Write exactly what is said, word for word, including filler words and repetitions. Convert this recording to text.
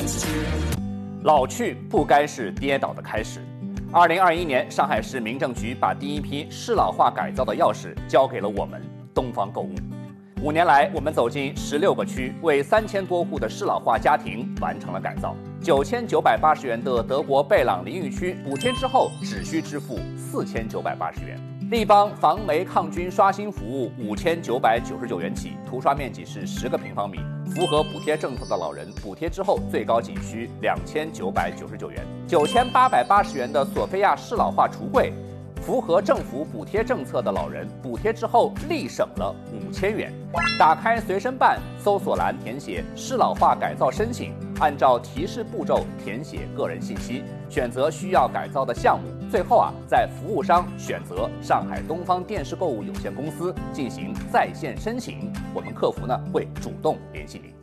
老去不该是跌倒的开始。二零二一年，上海市民政局把第一批适老化改造的钥匙交给了我们东方购物。五年来，我们走进十六个区，为三千多户的适老化家庭完成了改造。九千九百八十元的德国贝朗淋浴区，补贴之后只需支付四千九百八十元。立邦防霉抗菌刷新服务五千九百九十九元起，涂刷面积是十个平方米。符合补贴政策的老人，补贴之后最高仅需两千九百九十九元。九千八百八十元的索菲亚适老化橱柜，符合政府补贴政策的老人，补贴之后立省了五千元。打开随身办，搜索栏填写适老化改造申请，按照提示步骤填写个人信息，选择需要改造的项目。最后啊，在服务商选择上海东方电视购物有限公司进行在线申请，我们客服呢会主动联系您。